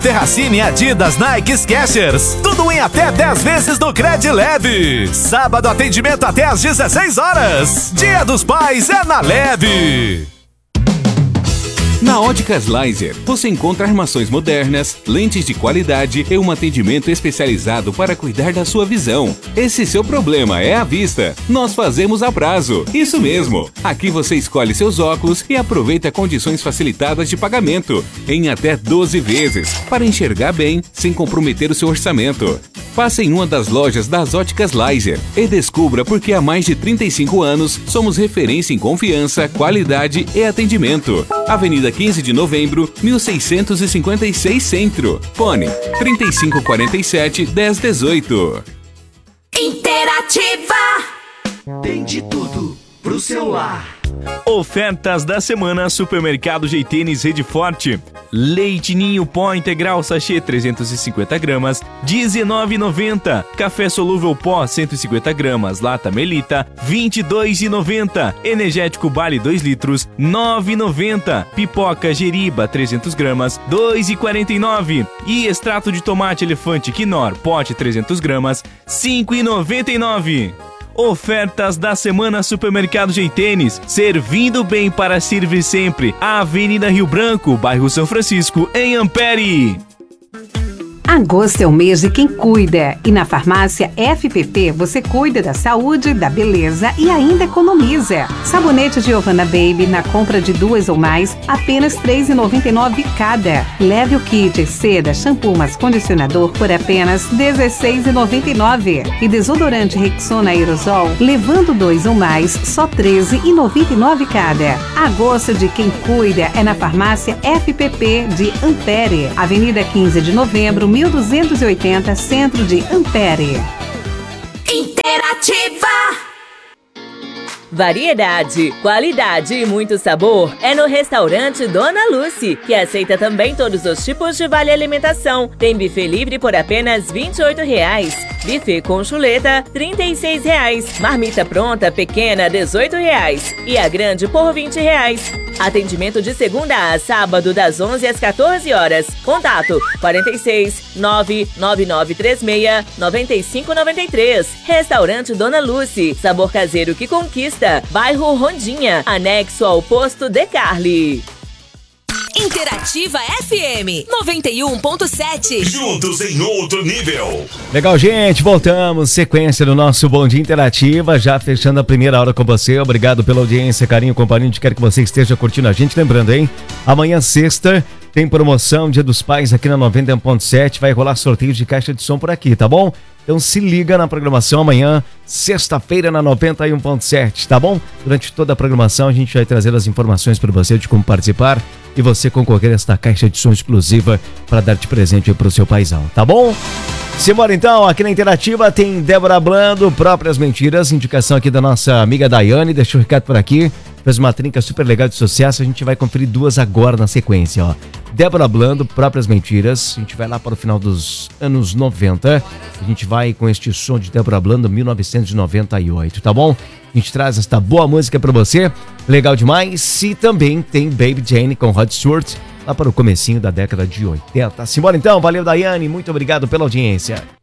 Terracine, Adidas, Nike, Skechers. Tudo em até 10 vezes no Cred Leve. Sábado, atendimento até às 16 horas. Dia dos Pais é na Leve. Na Óticas Laser, você encontra armações modernas, lentes de qualidade e um atendimento especializado para cuidar da sua visão. Esse seu problema é a vista. Nós fazemos a prazo. Isso mesmo. Aqui você escolhe seus óculos e aproveita condições facilitadas de pagamento, em até 12 vezes, para enxergar bem, sem comprometer o seu orçamento. Passe em uma das lojas das Óticas Laser e descubra por que há mais de 35 anos somos referência em confiança, qualidade e atendimento. Avenida 15 de Novembro, 1656 Centro. Fone 3547-1018. Interativa. Tem de tudo pro celular. Ofertas da semana: Supermercado Jeitênis Rede Forte. Leite Ninho Pó Integral Sachê 350 gramas, R$19,90. Café Solúvel Pó 150 gramas, Lata Melita, R$22,90. Energético Bale 2 litros, R$9,90. Pipoca Jeriba 300 gramas, R$2,49. E extrato de tomate Elefante Quinor, pote 300 gramas, R$5,99. Ofertas da semana: Supermercado Jeitênis, servindo bem para servir sempre. Avenida Rio Branco, bairro São Francisco, em Ampere. Agosto é o mês de quem cuida e na farmácia FPP você cuida da saúde, da beleza e ainda economiza. Sabonete Giovanna Baby na compra de 2 ou mais, apenas R$3,99 cada. Leve o kit seda, shampoo mais condicionador por apenas R$16,99. E desodorante Rexona Aerosol, levando 2 ou mais, só R$13,99 cada. Agosto de quem cuida é na farmácia FPP de Ampere, Avenida 15 de Novembro, 1280, centro de Ampere. Interativa. Variedade, qualidade e muito sabor é no restaurante Dona Lucy, que aceita também todos os tipos de vale alimentação. Tem buffet livre por apenas R$28. Buffet com chuleta, R$36. Marmita pronta pequena, R$18. E a grande por R$20. Atendimento de segunda a sábado, das 11 às 14 horas. Contato 46 99936 9593. Restaurante Dona Lucy, sabor caseiro que conquista. Bairro Rondinha, anexo ao posto De Carli. Interativa FM 91.7. Juntos em outro nível. Legal, gente, voltamos. Sequência do nosso Bom Dia Interativa, já fechando a primeira hora com você. Obrigado pela audiência, carinho, companhia. A gente quer que você esteja curtindo a gente. Lembrando, hein? Amanhã, sexta, tem promoção Dia dos Pais aqui na 91.7. Vai rolar sorteio de caixa de som por aqui, tá bom? Então se liga na programação amanhã, sexta-feira, na 91.7, tá bom? Durante toda a programação a gente vai trazer as informações para você de como participar e você concorrer a esta caixa de som exclusiva para dar de presente para o seu paizão, tá bom? Simbora então, aqui na Interativa tem Débora Blando, Próprias Mentiras, indicação aqui da nossa amiga Daiane, deixou o recado por aqui, fez uma trinca super legal de sucesso, a gente vai conferir 2 agora na sequência, ó. Débora Blando, Próprias Mentiras, a gente vai lá para o final dos anos 90, a gente vai com este som de Débora Blando, 1998, tá bom? A gente traz esta boa música para você, legal demais, e também tem Baby Jane com Rod Stewart, lá para o comecinho da década de 80. Simbora então, valeu Daiane, muito obrigado pela audiência.